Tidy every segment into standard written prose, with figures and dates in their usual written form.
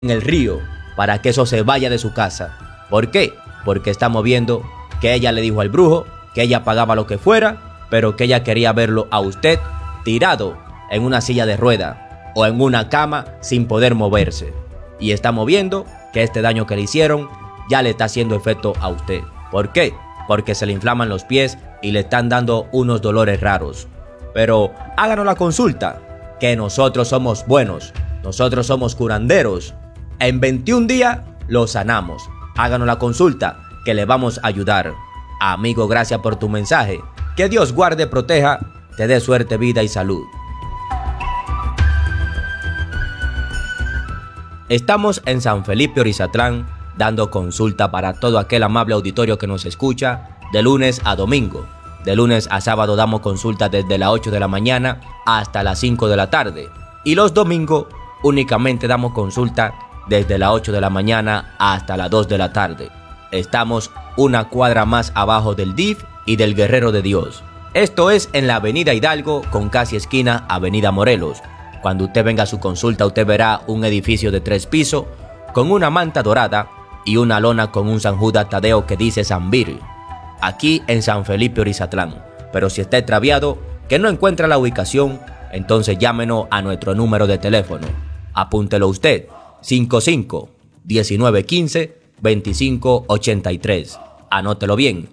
en el río para que eso se vaya de su casa. ¿Por qué? Porque estamos viendo que ella le dijo al brujo que ella pagaba lo que fuera, pero que ella quería verlo a usted tirado en una silla de rueda o en una cama sin poder moverse. Y estamos viendo que este daño que le hicieron ya le está haciendo efecto a usted. ¿Por qué? Porque se le inflaman los pies y le están dando unos dolores raros. Pero háganos la consulta, que nosotros somos buenos, nosotros somos curanderos. En 21 días lo sanamos. Háganos la consulta, que le vamos a ayudar. Amigo, gracias por tu mensaje. Que Dios guarde, proteja, te dé suerte, vida y salud. Estamos en San Felipe Orizatlán dando consulta para todo aquel amable auditorio que nos escucha de lunes a domingo. De lunes a sábado damos consulta desde las 8 de la mañana hasta las 5 de la tarde. Y los domingos únicamente damos consulta desde las 8 de la mañana hasta las 2 de la tarde. Estamos una cuadra más abajo del DIF y del Guerrero de Dios. Esto es en la avenida Hidalgo con casi esquina avenida Morelos. Cuando usted venga a su consulta, usted verá un edificio de 3 pisos con una manta dorada y una lona con un San Judas Tadeo que dice Sanvir, aquí en San Felipe Orizatlán. Pero si está extraviado, que no encuentra la ubicación, entonces llámenos a nuestro número de teléfono. Apúntelo usted, 55-1915-2583. Anótelo bien,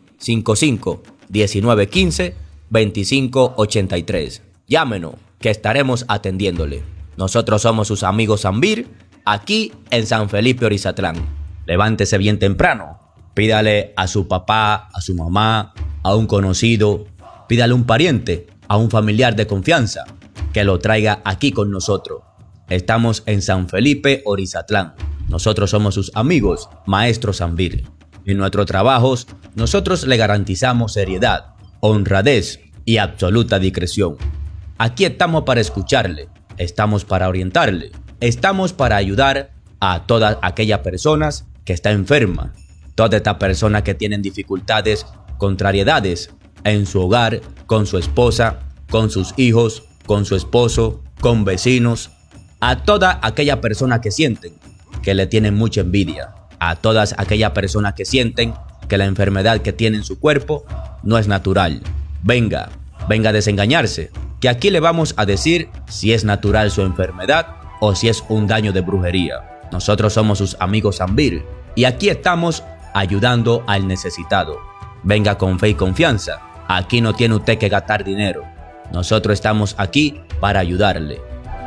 55-1915-2583. Llámenos, que estaremos atendiéndole. Nosotros somos sus amigos Sanvir, aquí en San Felipe Orizatlán. Levántese bien temprano. Pídale a su papá, a su mamá, a un conocido, pídale a un pariente, a un familiar de confianza, que lo traiga aquí con nosotros. Estamos en San Felipe Orizatlán. Nosotros somos sus amigos, Maestro Sanvir. En nuestros trabajos, nosotros le garantizamos seriedad, honradez y absoluta discreción. Aquí estamos para escucharle, estamos para orientarle, estamos para ayudar a todas aquellas personas que están enfermas, todas estas personas que tienen dificultades, contrariedades en su hogar, con su esposa, con sus hijos, con su esposo, con vecinos, a todas aquellas personas que sienten que le tienen mucha envidia, a todas aquellas personas que sienten que la enfermedad que tiene en su cuerpo no es natural. Venga a desengañarse, que aquí le vamos a decir si es natural su enfermedad o si es un daño de brujería. Nosotros somos sus amigos Sanvir y aquí estamos ayudando al necesitado. Venga con fe y confianza. Aquí no tiene usted que gastar dinero. Nosotros estamos aquí para ayudarle.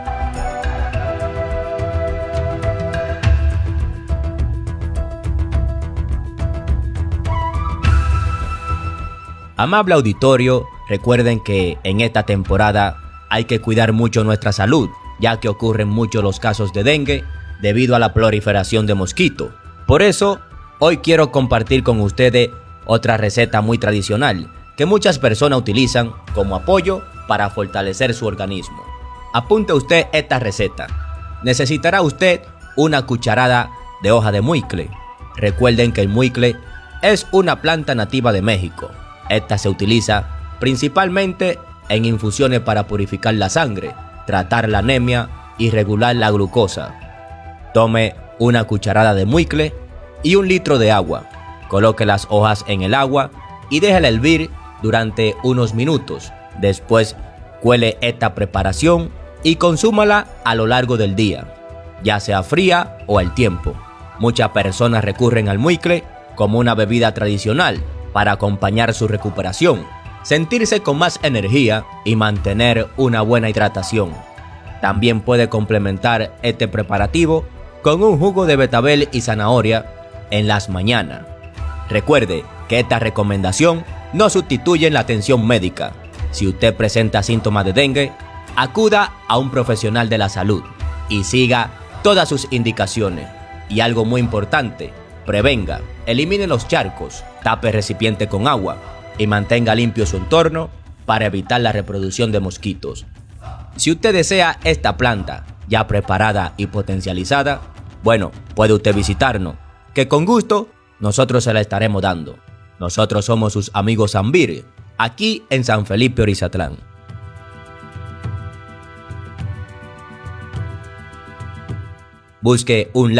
Amable auditorio, recuerden que en esta temporada hay que cuidar mucho nuestra salud, ya que ocurren muchos los casos de dengue debido a la proliferación de mosquitos. Por eso, hoy quiero compartir con ustedes otra receta muy tradicional que muchas personas utilizan como apoyo para fortalecer su organismo. Apunte usted esta receta. Necesitará usted una cucharada de hoja de muicle. Recuerden que el muicle es una planta nativa de México. Esta se utiliza principalmente en infusiones para purificar la sangre, tratar la anemia y regular la glucosa. Tome una cucharada de muicle y 1 litro de agua. Coloque las hojas en el agua y déjela hervir durante unos minutos. Después, cuele esta preparación y consúmala a lo largo del día, ya sea fría o al tiempo. Muchas personas recurren al muicle como una bebida tradicional para acompañar su recuperación, sentirse con más energía y mantener una buena hidratación. También puede complementar este preparativo con un jugo de betabel y zanahoria en las mañanas. Recuerde que esta recomendación no sustituye la atención médica. Si usted presenta síntomas de dengue, acuda a un profesional de la salud y siga todas sus indicaciones. Y algo muy importante, prevenga, elimine los charcos, tape recipiente con agua y mantenga limpio su entorno para evitar la reproducción de mosquitos. Si usted desea esta planta ya preparada y potencializada, bueno, puede usted visitarnos, que con gusto nosotros se la estaremos dando. Nosotros somos sus amigos Sanvir, aquí en San Felipe Orizatlán. busque un